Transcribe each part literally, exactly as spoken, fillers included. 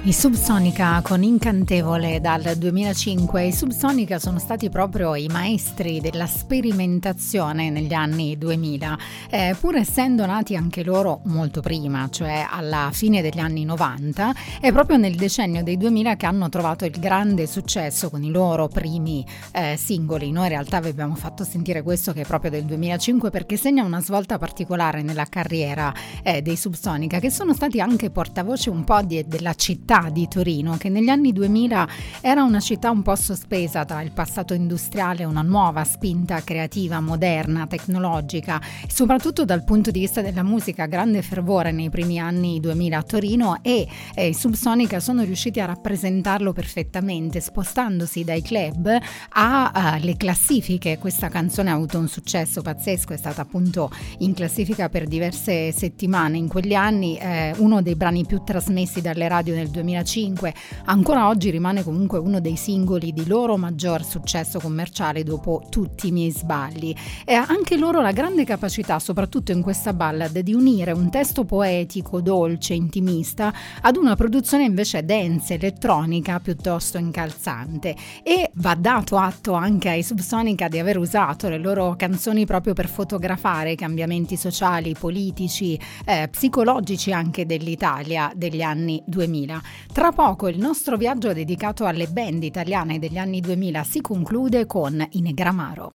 I Subsonica con Incantevole dal duemilacinque. I Subsonica sono stati proprio i maestri della sperimentazione negli anni duemila, eh, pur essendo nati anche loro molto prima, cioè alla fine degli anni novanta. È proprio nel decennio dei duemila che hanno trovato il grande successo con i loro primi eh, singoli. Noi in realtà vi abbiamo fatto sentire questo, che è proprio del duemilacinque, perché segna una svolta particolare nella carriera eh, dei Subsonica, che sono stati anche portavoce un po' di, della città di Torino, che negli anni duemila era una città un po' sospesa tra il passato industriale e una nuova spinta creativa, moderna, tecnologica, e soprattutto dal punto di vista della musica, grande fervore nei primi anni duemila a Torino, e eh, i Subsonica sono riusciti a rappresentarlo perfettamente, spostandosi dai club alle classifiche. Questa canzone ha avuto un successo pazzesco, è stata appunto in classifica per diverse settimane in quegli anni, eh, uno dei brani più trasmessi dalle radio nel duemilacinque. Ancora oggi rimane comunque uno dei singoli di loro maggior successo commerciale dopo Tutti i miei sbagli. E ha anche loro la grande capacità, soprattutto in questa ballad, di unire un testo poetico, dolce, intimista ad una produzione invece densa, elettronica, piuttosto incalzante. E va dato atto anche ai Subsonica di aver usato le loro canzoni proprio per fotografare i cambiamenti sociali, politici, eh, psicologici anche dell'Italia degli anni duemila. Tra poco il nostro viaggio dedicato alle band italiane degli anni duemila si conclude con I Negramaro.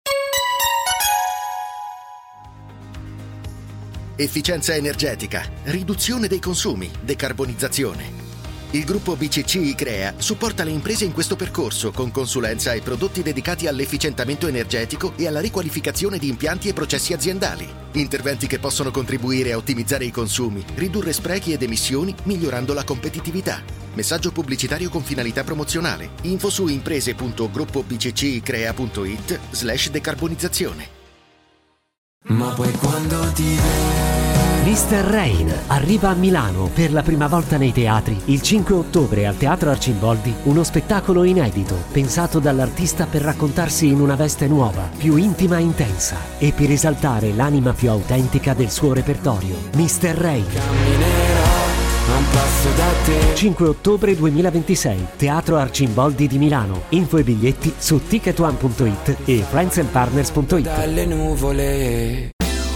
Efficienza energetica, riduzione dei consumi, decarbonizzazione. Il gruppo B C C I-Crea supporta le imprese in questo percorso con consulenza e prodotti dedicati all'efficientamento energetico e alla riqualificazione di impianti e processi aziendali. Interventi che possono contribuire a ottimizzare i consumi, ridurre sprechi ed emissioni, migliorando la competitività. Messaggio pubblicitario con finalità promozionale. Info su imprese punto gruppo b c c i crea punto i t slash decarbonizzazione. Ma poi quando ti vedo mister Rain arriva a Milano per la prima volta nei teatri il cinque ottobre al Teatro Arcimboldi, uno spettacolo inedito pensato dall'artista per raccontarsi in una veste nuova, più intima e intensa, e per esaltare l'anima più autentica del suo repertorio. mister Rain, camminerò a un passo da te. cinque ottobre duemilaventisei, Teatro Arcimboldi di Milano. Info e biglietti su ticket one punto i t e friends and partners punto i t. Dalle nuvole.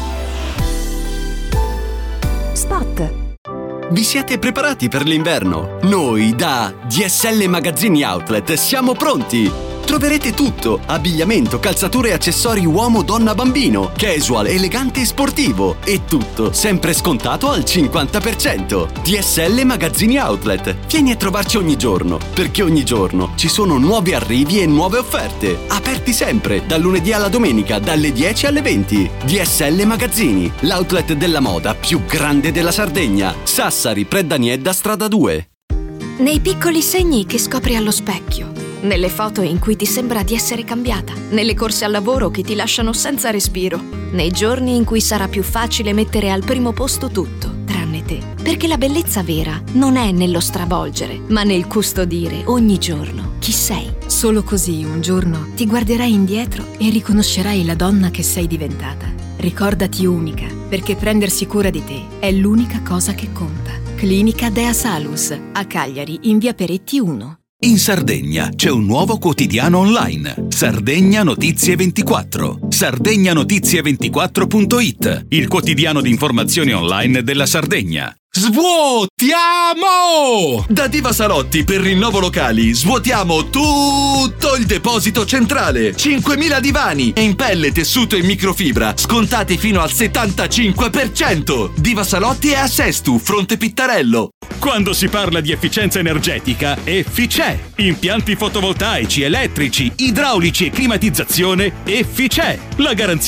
Spot. Vi siete preparati per l'inverno? Noi da D S L Magazzini Outlet siamo pronti! Troverete tutto: abbigliamento, calzature e accessori uomo, donna, bambino, casual, elegante e sportivo, e tutto sempre scontato al cinquanta per cento. D S L Magazzini Outlet. Vieni a trovarci ogni giorno, perché ogni giorno ci sono nuovi arrivi e nuove offerte. Aperti sempre, dal lunedì alla domenica, dalle dieci alle venti. D S L Magazzini, l'outlet della moda più grande della Sardegna. Sassari, Preddaniedda, strada due. Nei piccoli segni che scopri allo specchio, nelle foto in cui ti sembra di essere cambiata, nelle corse al lavoro che ti lasciano senza respiro, nei giorni in cui sarà più facile mettere al primo posto tutto, tranne te. Perché la bellezza vera non è nello stravolgere, ma nel custodire ogni giorno chi sei. Solo così un giorno ti guarderai indietro e riconoscerai la donna che sei diventata. Ricordati unica, perché prendersi cura di te è l'unica cosa che conta. Clinica Dea Salus, a Cagliari, in via Peretti uno. In Sardegna c'è un nuovo quotidiano online, Sardegna Notizie ventiquattro. sardegna notizie ventiquattro punto i t, il quotidiano di informazioni online della Sardegna. Svuotiamo! Da Diva Salotti per rinnovo locali svuotiamo tutto il deposito centrale. cinquemila divani in pelle, tessuto e microfibra scontati fino al settantacinque per cento. Diva Salotti è a Sestu, Fronte Pittarello. Quando si parla di efficienza energetica, Efficè. Impianti fotovoltaici, elettrici, idraulici e climatizzazione, Efficè. La garanzia